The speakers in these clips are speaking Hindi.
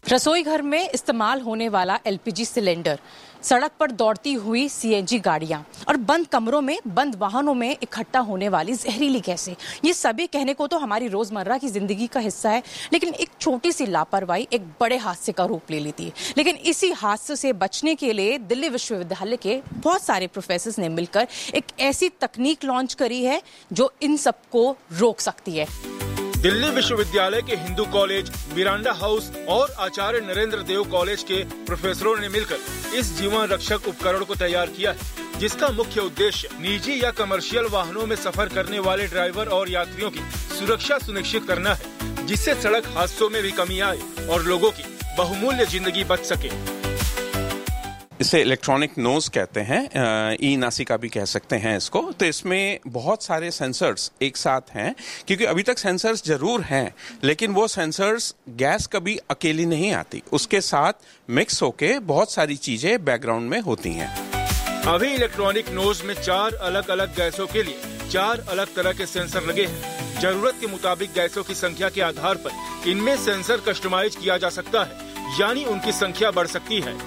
रसोई घर में इस्तेमाल होने वाला एलपीजी सिलेंडर, सड़क पर दौड़ती हुई सीएनजी गाड़ियां और बंद कमरों में बंद वाहनों में इकट्ठा होने वाली जहरीली गैसें, ये सभी कहने को तो हमारी रोजमर्रा की जिंदगी का हिस्सा है, लेकिन एक छोटी सी लापरवाही एक बड़े हादसे का रूप ले लेती है। लेकिन इसी हादसे से बचने के लिए दिल्ली विश्वविद्यालय के बहुत सारे प्रोफेसर्स ने मिलकर एक ऐसी तकनीक लॉन्च करी है जो इन सबको रोक सकती है। दिल्ली विश्वविद्यालय के हिंदू कॉलेज, मिरांडा हाउस और आचार्य नरेंद्र देव कॉलेज के प्रोफेसरों ने मिलकर इस जीवन रक्षक उपकरण को तैयार किया है, जिसका मुख्य उद्देश्य निजी या कमर्शियल वाहनों में सफर करने वाले ड्राइवर और यात्रियों की सुरक्षा सुनिश्चित करना है, जिससे सड़क हादसों में भी कमी आए और लोगों की बहुमूल्य जिंदगी बच सके। इसे इलेक्ट्रॉनिक नोज कहते हैं, ई नासिका भी कह सकते हैं इसको। तो इसमें बहुत सारे सेंसर्स एक साथ हैं, क्योंकि अभी तक सेंसर्स जरूर हैं, लेकिन वो सेंसर्स गैस कभी अकेली नहीं आती, उसके साथ मिक्स होके बहुत सारी चीजें बैकग्राउंड में होती हैं। अभी इलेक्ट्रॉनिक नोज में 4 अलग अलग गैसों के लिए 4 अलग तरह के सेंसर लगे हैं। जरूरत के मुताबिक गैसों की संख्या के आधार पर इनमें सेंसर कस्टमाइज किया जा सकता है, यानी उनकी संख्या बढ़ सकती है।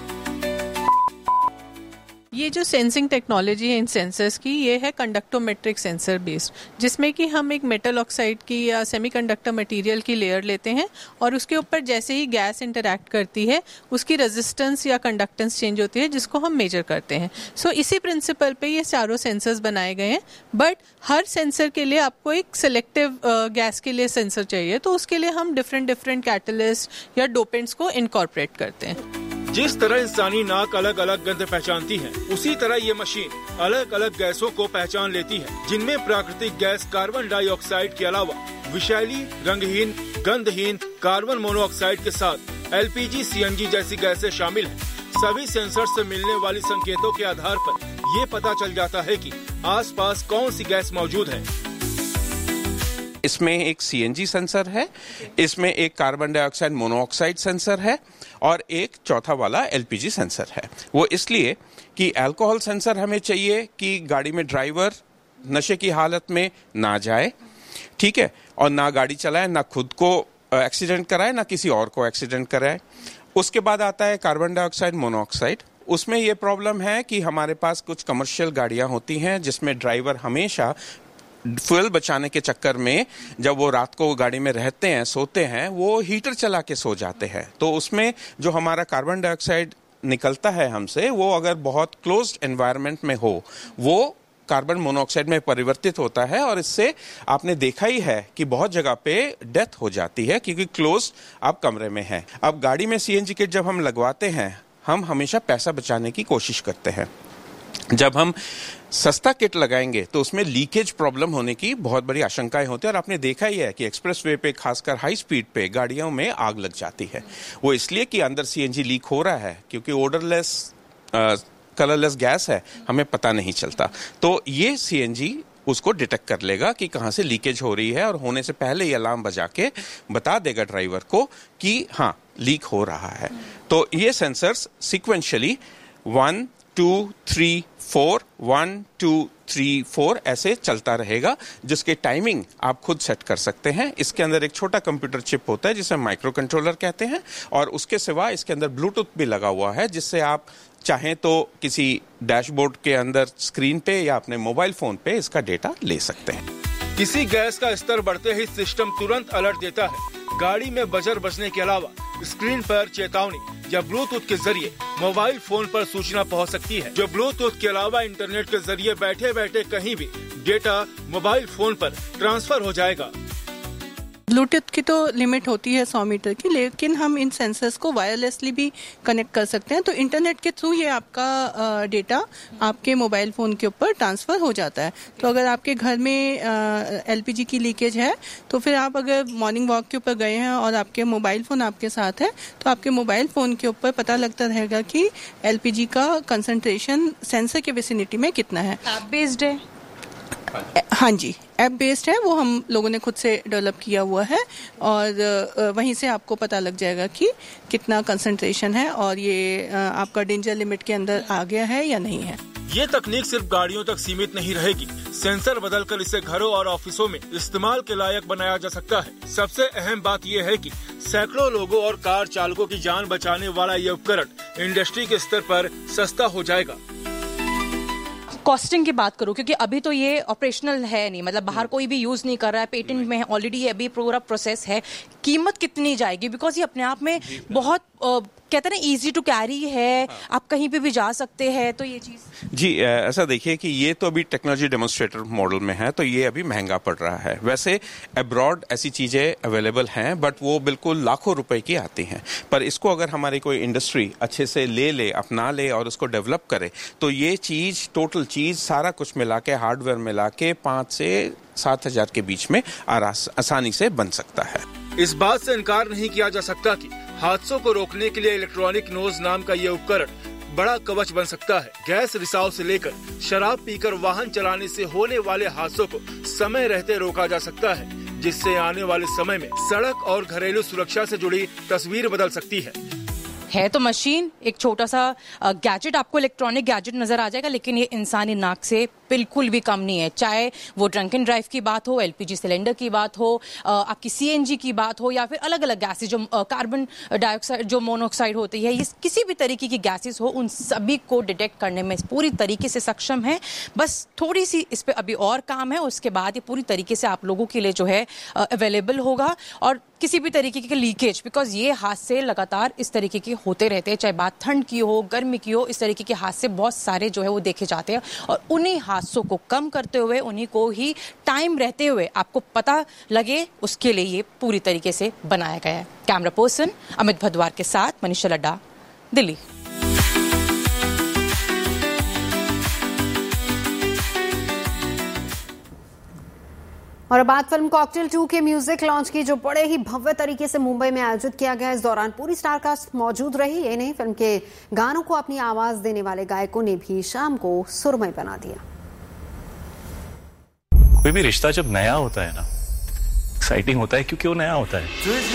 ये जो सेंसिंग टेक्नोलॉजी है इन सेंसर्स की, ये है कंडक्टोमेट्रिक सेंसर बेस्ड, जिसमें कि हम एक मेटल ऑक्साइड की या सेमीकंडक्टर मटेरियल की लेयर लेते हैं और उसके ऊपर जैसे ही गैस इंटरैक्ट करती है उसकी रेजिस्टेंस या कंडक्टेंस चेंज होती है, जिसको हम मेजर करते हैं। सो इसी प्रिंसिपल पे ये चारों सेंसर्स बनाए गए हैं, बट हर सेंसर के लिए आपको एक सिलेक्टिव गैस के लिए सेंसर चाहिए, तो उसके लिए हम डिफरेंट कैटलिस्ट या डोपेंट्स को इनकॉर्पोरेट करते हैं। जिस तरह इंसानी नाक अलग अलग गंध पहचानती है, उसी तरह ये मशीन अलग अलग गैसों को पहचान लेती है, जिनमें प्राकृतिक गैस कार्बन डाइऑक्साइड के अलावा विषैली, रंगहीन, गंधहीन कार्बन मोनोऑक्साइड के साथ एलपीजी, सीएनजी जैसी गैसें शामिल हैं। सभी सेंसर से मिलने वाली संकेतों के आधार पर ये पता चल जाता है कि आसपास कौन सी गैस मौजूद है। इसमें एक सीएनजी सेंसर है, इसमें एक कार्बन डाइऑक्साइड मोनोऑक्साइड सेंसर है और एक चौथा वाला एलपीजी सेंसर है। वो इसलिए कि अल्कोहल सेंसर हमें चाहिए कि गाड़ी में ड्राइवर नशे की हालत में ना जाए, ठीक है, और ना गाड़ी चलाए, ना खुद को एक्सीडेंट कराए, ना किसी और को एक्सीडेंट कराए। उसके बाद आता है कार्बन डाइऑक्साइड मोनोऑक्साइड। उसमें ये प्रॉब्लम है कि हमारे पास कुछ कमर्शियल गाड़ियां होती हैं जिसमें ड्राइवर हमेशा फ्यूल बचाने के चक्कर में, जब वो रात को गाड़ी में रहते हैं, सोते हैं, वो हीटर चला के सो जाते हैं, तो उसमें जो हमारा कार्बन डाइऑक्साइड निकलता है हमसे, वो अगर बहुत क्लोज्ड एनवायरनमेंट में हो, वो कार्बन मोनोऑक्साइड में परिवर्तित होता है और इससे आपने देखा ही है कि बहुत जगह पे डेथ हो जाती है, क्योंकि क्लोज आप कमरे में है। अब गाड़ी में सीएनजी किट जब हम लगवाते हैं, हम हमेशा पैसा बचाने की कोशिश करते हैं। जब हम सस्ता किट लगाएंगे तो उसमें लीकेज प्रॉब्लम होने की बहुत बड़ी आशंकाएं होती है, और आपने देखा ही है कि एक्सप्रेस वे पे, खासकर हाई स्पीड पे गाड़ियों में आग लग जाती है। वो इसलिए कि अंदर सीएनजी लीक हो रहा है, क्योंकि ओडरलेस कलरलेस गैस है, हमें पता नहीं चलता। तो ये सीएनजी उसको डिटेक्ट कर लेगा कि कहाँ से लीकेज हो रही है, और होने से पहले ये अलार्म बजा के बता देगा ड्राइवर को कि हाँ लीक हो रहा है। तो ये सेंसर्स सिक्वेंशियली 1 2 3 4 1 2 3 4 ऐसे चलता रहेगा, जिसके टाइमिंग आप खुद सेट कर सकते हैं। इसके अंदर एक छोटा कंप्यूटर चिप होता है जिसे माइक्रो कंट्रोलर कहते हैं, और उसके सिवा इसके अंदर ब्लूटूथ भी लगा हुआ है, जिससे आप चाहें तो किसी डैशबोर्ड के अंदर स्क्रीन पे या अपने मोबाइल फोन पे इसका डेटा ले सकते हैं। किसी गैस का स्तर बढ़ते ही सिस्टम तुरंत अलर्ट देता है। गाड़ी में बजर बजने के अलावा स्क्रीन पर चेतावनी या ब्लूटूथ के जरिए मोबाइल फोन पर सूचना पहुंच सकती है, जो ब्लूटूथ के अलावा इंटरनेट के जरिए बैठे बैठे कहीं भी डेटा मोबाइल फोन पर ट्रांसफर हो जाएगा। ब्लूटूथ की तो लिमिट होती है 100 मीटर की, लेकिन हम इन सेंसर्स को वायरलेसली भी कनेक्ट कर सकते हैं, तो इंटरनेट के थ्रू ये आपका डेटा आपके मोबाइल फ़ोन के ऊपर ट्रांसफ़र हो जाता है। तो अगर आपके घर में एलपीजी की लीकेज है, तो फिर आप अगर मॉर्निंग वॉक के ऊपर गए हैं और आपके मोबाइल फ़ोन आपके साथ है, तो आपके मोबाइल फ़ोन के ऊपर पता लगता रहेगा कि एलपीजी का कंसंट्रेशन सेंसर के विसिनिटी में कितना है। ऐप बेस्ड है? हाँ जी, ऐप बेस्ड है, वो हम लोगों ने खुद से डेवलप किया हुआ है, और वहीं से आपको पता लग जाएगा कि कितना कंसंट्रेशन है और ये आपका डेंजर लिमिट के अंदर आ गया है या नहीं है। ये तकनीक सिर्फ गाड़ियों तक सीमित नहीं रहेगी। सेंसर बदलकर इसे घरों और ऑफिसों में इस्तेमाल के लायक बनाया जा सकता है। सबसे अहम बात यह है कि सैकड़ों लोगों और कार चालकों की जान बचाने वाला ये उपकरण इंडस्ट्री के स्तर पर सस्ता हो जाएगा। कॉस्टिंग की बात करूं, क्योंकि अभी तो ये ऑपरेशनल है नहीं, मतलब बाहर कोई भी यूज नहीं कर रहा है, पेटेंट में है ऑलरेडी, ये अभी पूरा प्रोसेस है। कीमत कितनी जाएगी? बिकॉज ये अपने आप में बहुत कहते हैं ना इजी टू कैरी है, आप कहीं पे भी जा सकते हैं, तो ये चीज जी ऐसा देखिए कि ये तो अभी टेक्नोलॉजी डेमोन्स्ट्रेटर मॉडल में है, तो ये अभी महंगा पड़ रहा है। वैसे अब्रॉड ऐसी चीजें अवेलेबल हैं, बट वो बिल्कुल लाखों रुपए की आती हैं। पर इसको अगर हमारी कोई इंडस्ट्री अच्छे से ले अपना ले और उसको डेवलप करे, तो ये चीज टोटल चीज सारा कुछ मिला के, हार्डवेयर मिला के 5 से 7 हजार के बीच में आसानी से बन सकता है। इस बात से इनकार नहीं किया जा सकता कि हादसों को रोकने के लिए इलेक्ट्रॉनिक नोज नाम का ये उपकरण बड़ा कवच बन सकता है। गैस रिसाव से लेकर शराब पीकर वाहन चलाने से होने वाले हादसों को समय रहते रोका जा सकता है, जिससे आने वाले समय में सड़क और घरेलू सुरक्षा से जुड़ी तस्वीर बदल सकती है तो मशीन एक छोटा सा गैजेट, आपको इलेक्ट्रॉनिक गैजेट नजर आ जाएगा, लेकिन ये इंसानी नाक से बिल्कुल भी कम नहीं है। चाहे वो ड्रंक एंड ड्राइव की बात हो, एलपीजी सिलेंडर की बात हो, आपकी सीएनजी की बात हो, या फिर अलग अलग गैसेज जो कार्बन डाइऑक्साइड जो मोनोऑक्साइड होती है, ये किसी भी तरीके की गैसेज हो, उन सभी को डिटेक्ट करने में पूरी तरीके से सक्षम है। बस थोड़ी सी इस पर अभी और काम है, उसके बाद ये पूरी तरीके से आप लोगों के लिए जो है अवेलेबल होगा। और किसी भी तरीके के लीकेज, बिकॉज ये हादसे लगातार इस तरीके के होते रहते हैं, चाहे बात ठंड की हो, गर्मी की हो, इस तरीके के हादसे बहुत सारे जो है वो देखे जाते हैं। और उन्हीं हादसों को कम करते हुए, उन्हीं को ही टाइम रहते हुए आपको पता लगे, उसके लिए ये पूरी तरीके से बनाया गया है। कैमरा पर्सन अमित भदवार के साथ मनीषा लड्डा, दिल्ली। और अब बात फिल्म कॉकटेल 2 के म्यूजिक लॉन्च की, जो बड़े ही भव्य तरीके से मुंबई में आयोजित किया गया। इस दौरान पूरी स्टारकास्ट मौजूद रही। ये नहीं, फिल्म के गानों को अपनी आवाज देने वाले गायकों ने भी शाम को सुरमई बना दिया। कोई भी रिश्ता जब नया होता है ना, एक्साइटिंग होता है क्योंकि वो नया होता है।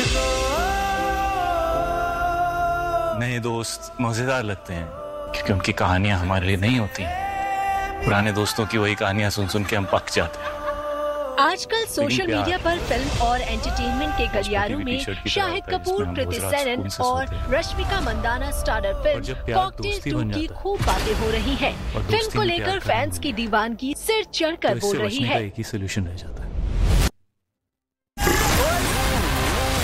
नए दोस्त मजेदार लगते हैं क्योंकि उनकी कहानियां हमारे लिए नहीं होती हैं। पुराने दोस्तों की वही कहानियां सुन सुन के हम पक जाते हैं। आजकल सोशल मीडिया पर फिल्म और एंटरटेनमेंट के गलियारों में शाहिद कपूर, कृति सेनन और Rashmika Mandanna starrer film cocktail 2 की खूब बातें हो रही हैं। फिल्म को लेकर फैंस की दीवानगी सिर चढ़कर बोल रही है। एक ही सोल्यूशन रह जाता है।